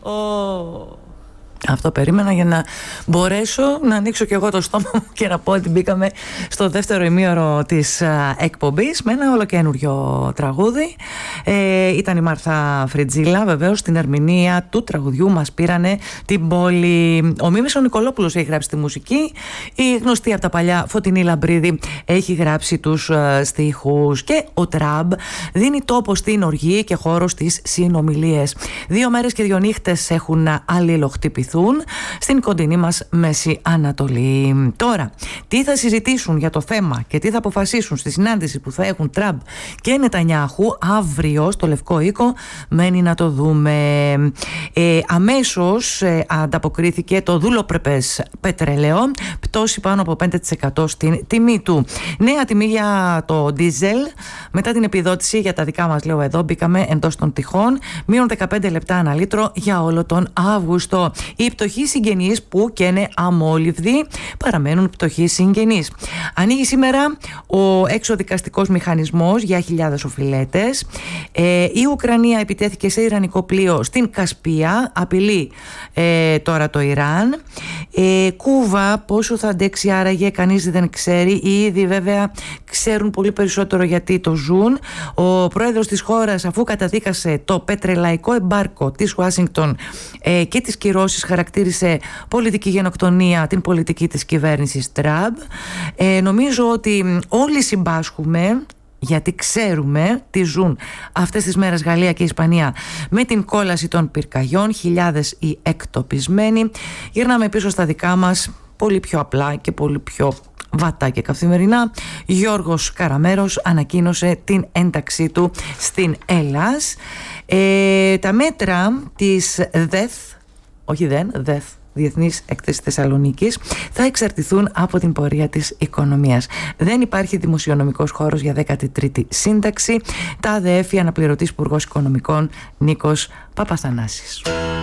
Αυτό περίμενα για να μπορέσω να ανοίξω και εγώ το στόμα μου και να πω ότι μπήκαμε στο δεύτερο ημίωρο της εκπομπής με ένα ολοκαίνουργιο τραγούδι. Ήταν η Μάρθα Φριτζίλα, βεβαίως στην ερμηνεία του τραγουδιού μας πήρανε την πόλη. Ο Μίμης ο Νικολόπουλος έχει γράψει τη μουσική, η γνωστή από τα παλιά Φωτεινή Λαμπρίδη έχει γράψει τους στίχους και ο Τραμπ δίνει τόπο στην οργή και χώρο στις συνομιλίες. 2 μέρες και 2 νύχτες έχουν αλληλοχτυπηθεί στην κοντινή μας Μέση Ανατολή. Τώρα, τι θα συζητήσουν για το θέμα και τι θα αποφασίσουν στη συνάντηση που θα έχουν Τραμπ και Νετανιάχου αύριο στο Λευκό Οίκο, μένει να το δούμε. Αμέσως ανταποκρίθηκε το δούλοπρεπες πετρέλαιο, πτώση πάνω από 5% στην τιμή του. Νέα τιμή για το ντίζελ, μετά την επιδότηση για τα δικά μας, λέω εδώ, μπήκαμε εντός των τυχών, μείον 15 λεπτά ανά λίτρο για όλο τον Αύγουστο. Οι πτωχοί συγγενείς που και είναι αμόλυβδοι παραμένουν πτωχοί συγγενείς. Ανοίγει σήμερα ο εξωδικαστικός μηχανισμός για χιλιάδες οφειλέτες. Η Ουκρανία επιτέθηκε σε ιρανικό πλοίο στην Κασπία, απειλεί τώρα το Ιράν. Κούβα, πόσο θα αντέξει άραγε κανείς δεν ξέρει. Οι ίδιοι βέβαια ξέρουν πολύ περισσότερο γιατί το ζουν. Ο πρόεδρος της χώρας, αφού καταδίκασε το πετρελαϊκό εμπάρκο της Ουάσιγκτον και τις κυρώσεις, χαρακτήρισε πολιτική γενοκτονία την πολιτική της κυβέρνησης Τραμπ. Νομίζω ότι όλοι συμπάσχουμε, γιατί ξέρουμε τι ζουν αυτές τις μέρες Γαλλία και Ισπανία με την κόλαση των πυρκαγιών, χιλιάδες οι εκτοπισμένοι. Γυρνάμε πίσω στα δικά μας, πολύ πιο απλά και πολύ πιο βατά και καθημερινά. Γιώργος Καραμέρος ανακοίνωσε την ένταξή του στην Ελλάς. Τα μέτρα της ΔΕΘ, Διεθνής Έκθεση Θεσσαλονίκης, θα εξαρτηθούν από την πορεία της οικονομίας. Δεν υπάρχει δημοσιονομικός χώρος για 13η σύνταξη. Τα ΔΕΕΦ, αναπληρωτής Υπουργός Οικονομικών Νίκος Παπαθανάσης.